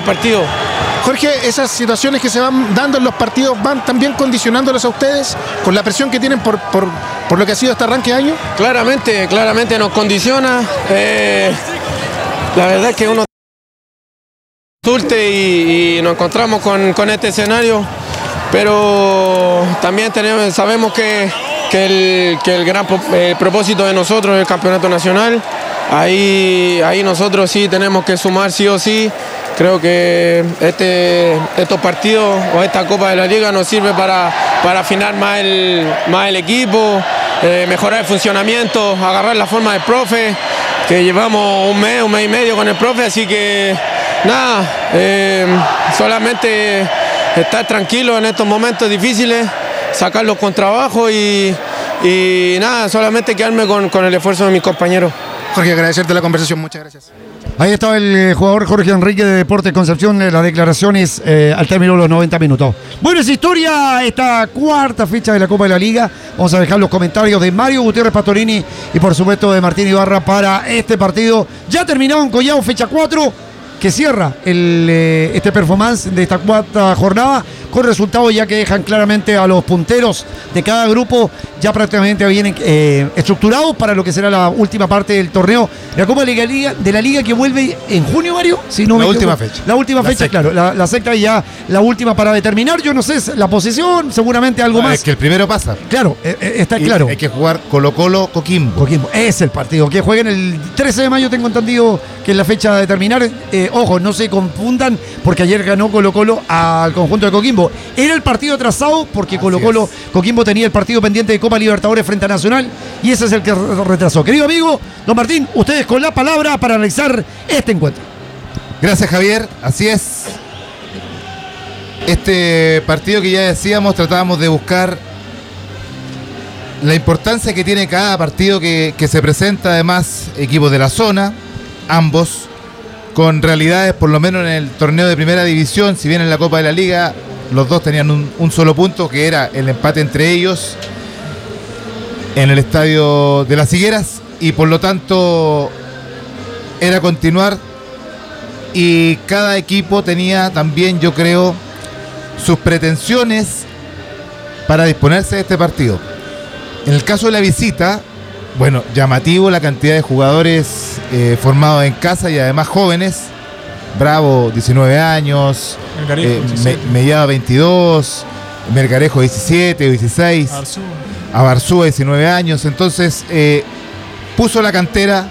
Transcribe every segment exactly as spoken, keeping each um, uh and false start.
partido. Jorge, esas situaciones que se van dando en los partidos van también condicionándolos a ustedes con la presión que tienen por, por, por lo que ha sido este arranque de año. Claramente, claramente nos condiciona. Eh, la verdad es que uno resulte y, y nos encontramos con, con este escenario, pero también tenemos, sabemos que, que, el, que el gran eh, propósito de nosotros es el campeonato nacional. Ahí, ahí nosotros sí tenemos que sumar sí o sí. Creo que este, estos partidos o esta Copa de la Liga nos sirve para, para afinar más el, más el equipo, eh, mejorar el funcionamiento, agarrar la forma del profe, que llevamos un mes, un mes y medio con el profe, así que nada, eh, solamente estar tranquilo en estos momentos difíciles, sacarlos con trabajo y, y nada, solamente quedarme con, con el esfuerzo de mis compañeros. Jorge, agradecerte la conversación, muchas gracias. Ahí está el jugador Jorge Enrique de Deportes Concepción, las declaraciones eh, al término de los noventa minutos. Bueno, es historia esta cuarta fecha de la Copa de la Liga. Vamos a dejar los comentarios de Mario Gutiérrez Pastorini y por supuesto de Martín Ibarra para este partido. Ya terminado en Collao, fecha cuatro, que cierra el, eh, este performance de esta cuarta jornada con resultados ya que dejan claramente a los punteros de cada grupo ya prácticamente vienen eh, estructurados para lo que será la última parte del torneo. La Copa de la Liga, de la Liga que vuelve en junio, Mario. Si no la me última equivoco. fecha. La última la fecha, sexta. claro. La, la sexta y ya la última para determinar. Yo no sé, la posición, seguramente algo Ah, más. Es que el primero pasa. Claro, eh, eh, está Y claro. Hay que jugar Colo-Colo, Coquimbo. Coquimbo, es el partido que jueguen el trece de mayo, tengo entendido que es la fecha de determinar. Eh, ojo, no se confundan porque ayer ganó Colo-Colo al conjunto de Coquimbo. Era el partido atrasado porque Colo-Colo, Coquimbo tenía el partido pendiente de Copa Libertadores frente a Nacional y ese es el que retrasó. Querido amigo, don Martín, ustedes con la palabra para analizar este encuentro. Gracias, Javier. Así es. Este partido que ya decíamos, tratábamos de buscar la importancia que tiene cada partido que, que se presenta, además, equipos de la zona, ambos, con realidades, por lo menos en el torneo de primera división, si bien en la Copa de la Liga, los dos tenían un, un solo punto, que era el empate entre ellos en el estadio de Las Higueras, y por lo tanto era continuar, y cada equipo tenía también, yo creo, sus pretensiones para disponerse de este partido. En el caso de la visita, bueno, llamativo la cantidad de jugadores eh, formados en casa y además jóvenes. Bravo, diecinueve años, eh, Me, Mellado veintidós, Melgarejo diecisiete o dieciséis, Abarzúa diecinueve años. Entonces eh, puso la cantera,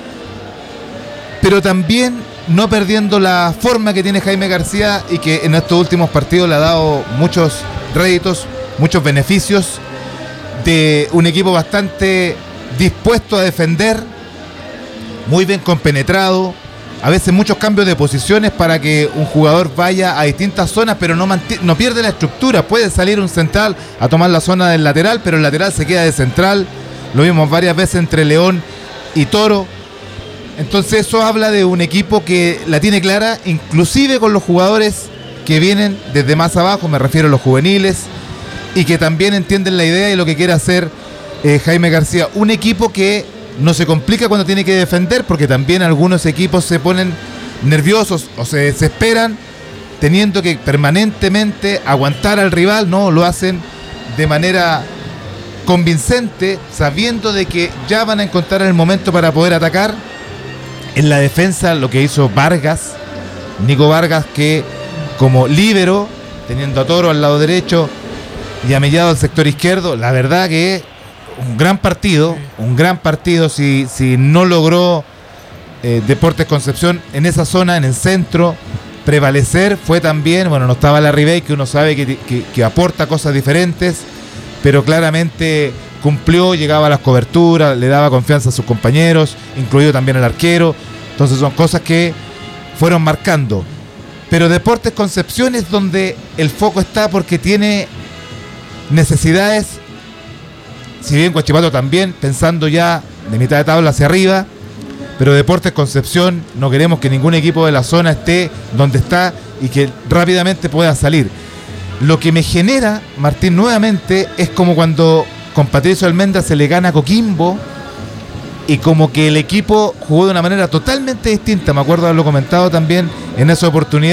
pero también no perdiendo la forma que tiene Jaime García y que en estos últimos partidos le ha dado muchos réditos, muchos beneficios, de un equipo bastante dispuesto a defender, muy bien compenetrado, a veces muchos cambios de posiciones para que un jugador vaya a distintas zonas, pero no, no pierde la estructura. Puede salir un central a tomar la zona del lateral, pero el lateral se queda de central. Lo vimos varias veces entre León y Toro. Entonces eso habla de un equipo que la tiene clara, inclusive con los jugadores que vienen desde más abajo, me refiero a los juveniles, y que también entienden la idea y lo que quiere hacer eh, Jaime García. Un equipo que no se complica cuando tiene que defender, porque también algunos equipos se ponen nerviosos o se desesperan teniendo que permanentemente aguantar al rival. No, lo hacen de manera convincente, sabiendo de que ya van a encontrar el momento para poder atacar. En la defensa, lo que hizo Vargas, Nico Vargas, que como líbero, teniendo a Toro al lado derecho y a Mellado al sector izquierdo, la verdad que un gran partido, un gran partido. Si, si no logró eh, Deportes Concepción en esa zona, en el centro, prevalecer, fue también, bueno, no estaba la Ribey, que uno sabe que, que, que aporta cosas diferentes, pero claramente cumplió, llegaba a las coberturas, le daba confianza a sus compañeros, incluido también el arquero. Entonces son cosas que fueron marcando. Pero Deportes Concepción es donde el foco está, porque tiene necesidades, si bien Huachipato también, pensando ya de mitad de tabla hacia arriba, pero Deportes Concepción no queremos que ningún equipo de la zona esté donde está y que rápidamente pueda salir. Lo que me genera, Martín, nuevamente, es como cuando con Patricio Almendra se le gana a Coquimbo y como que el equipo jugó de una manera totalmente distinta. Me acuerdo haberlo comentado también en esa oportunidad.